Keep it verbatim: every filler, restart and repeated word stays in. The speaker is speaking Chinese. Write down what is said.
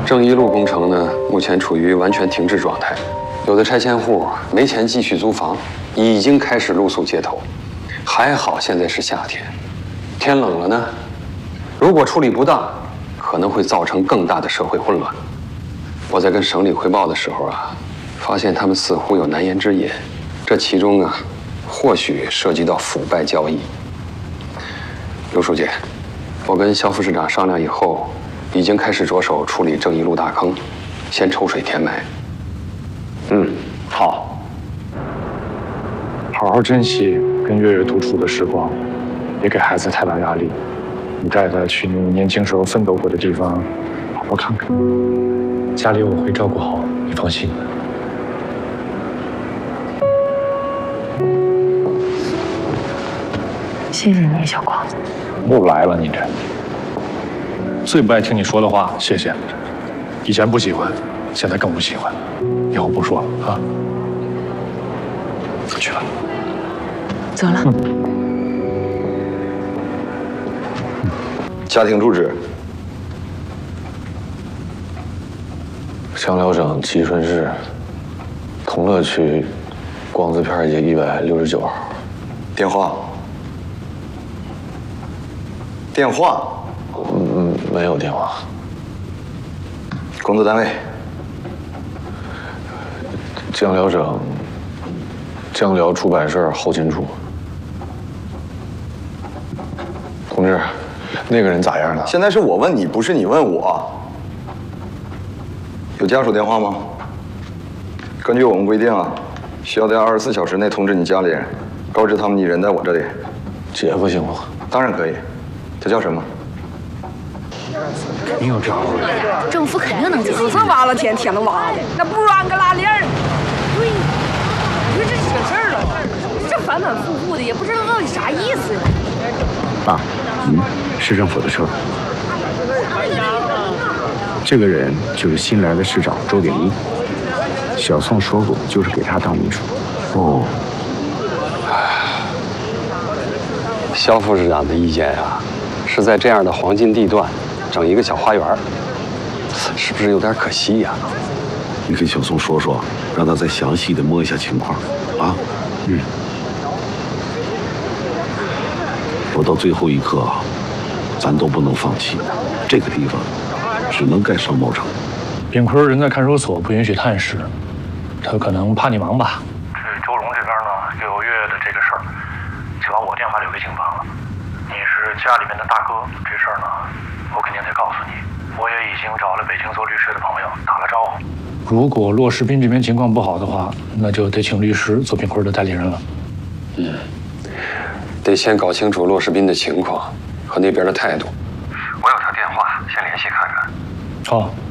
正一路工程呢，目前处于完全停滞状态。有的拆迁户没钱继续租房，已经开始露宿街头。还好现在是夏天，天冷了呢，如果处理不当，可能会造成更大的社会混乱。我在跟省里汇报的时候啊，发现他们似乎有难言之隐，这其中啊，或许涉及到腐败交易。刘书记，我跟肖副市长商量以后，已经开始着手处理正一路大坑，先抽水填埋。 嗯，好，好好珍惜跟月月独处的时光，别给孩子太大压力。你带他去你年轻时候奋斗过的地方，好好看看。家里我会照顾好，你放心。 谢谢你，小光。 又来了，你这最不爱听你说的话，谢谢。以前不喜欢，现在更不喜欢。以后不说了啊。去了。 走了。 嗯家庭住址： 香寮省吉顺市同乐区广子片街一百六十九号。 电话？电话？ 嗯，没有电话。 工作单位？ 江辽省江辽出版社后勤处。同志，那个人咋样了？ 现在是我问你，不是你问我。有家属电话吗？根据我们规定啊，需要在二十四小时内通知你家里人，告知他们你人在我这里。 姐夫行吗？ 当然可以。他叫什么？ 肯定有招儿。 政府肯定能解决。 是挖了天，天都挖的，那不安个拉链儿。对，你说这是个事儿了，这反反复复的，也不知道到底啥意思。 爸，嗯，市政府的车。这个人就是新来的市长周鼎一，小宋说过，就是给他当秘书。 哦，肖副市长的意见啊，是在这样的黄金地段整一个小花园，是不是有点可惜呀？ 你跟小宋说说，让他再详细的摸一下情况，啊？ 嗯。 不到最后一刻啊，咱都不能放弃。这个地方只能盖商贸城。 炳坤人在看守所，不允许探视，他可能怕你忙吧。 这周龙这边呢，有月月的这个事儿，就把我电话留给警方了。你是家里面的大哥，这事儿呢，我肯定得告诉你。我也已经找了北京做律师的朋友打了招呼。 如果骆世斌这边情况不好的话，那就得请律师做炳坤的代理人了。 嗯。得先搞清楚骆世斌的情况和那边的态度。 我有他电话，先联系看看。 好。